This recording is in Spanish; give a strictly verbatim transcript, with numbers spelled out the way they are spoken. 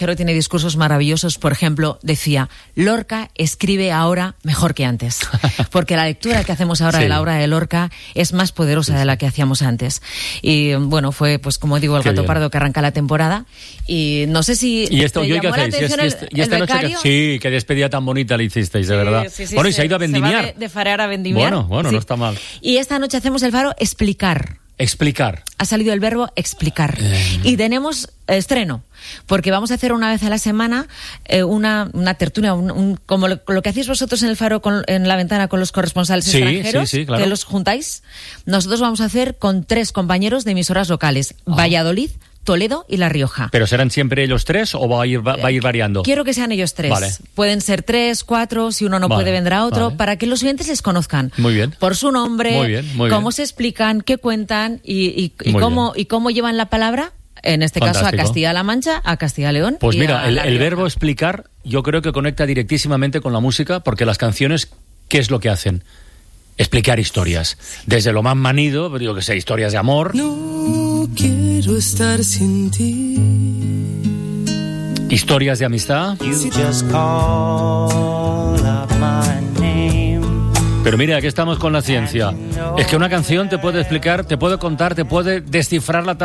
Pero tiene discursos maravillosos. Por ejemplo, decía, Lorca escribe ahora mejor que antes, porque la lectura que hacemos ahora sí. de la obra de Lorca es más poderosa sí. de la que hacíamos antes. Y bueno, fue, pues como digo, el Qué Gato bien. Pardo que arranca la temporada. Y no sé si ¿Y esto, te yo llamó qué la hacéis? atención ¿Y el, esta, y esta el noche becario? Que, sí, qué despedida tan bonita le hicisteis, de sí, verdad. Sí, sí, bueno, y se, se ha ido a vendimiar. Se va de, de farear a vendimiar. Bueno, bueno, sí. no está mal. Y esta noche hacemos el faro explicar. Explicar. Ha salido el verbo explicar. Eh. Y tenemos estreno, porque vamos a hacer una vez a la semana eh, una, una tertulia, un, un, como lo, lo que hacéis vosotros en el faro, con, en la ventana con los corresponsales sí, extranjeros, sí, sí, claro. que los juntáis. Nosotros vamos a hacer con tres compañeros de emisoras locales, oh. Valladolid, Toledo y La Rioja. ¿Pero serán siempre ellos tres o va a ir, va, va a ir variando? Quiero que sean ellos tres. Vale. Pueden ser tres, cuatro, si uno no vale, puede vendrá otro, vale. para que los oyentes les conozcan. Muy bien. Por su nombre, muy bien, muy cómo bien. se explican, qué cuentan y, y, y, cómo, y cómo llevan la palabra, en este Fantástico. caso a Castilla-La Mancha, a Castilla-León. Pues y mira, a el, La el Rioja. verbo explicar yo creo que conecta directísimamente con la música, porque las canciones, ¿qué es lo que hacen? Explicar historias. Desde lo más manido, digo que sé, historias de amor. No quiero estar sin ti. Historias de amistad. You just call up my name. Pero mira, aquí estamos con la ciencia. Es que una canción te puede explicar, te puede contar, te puede descifrar la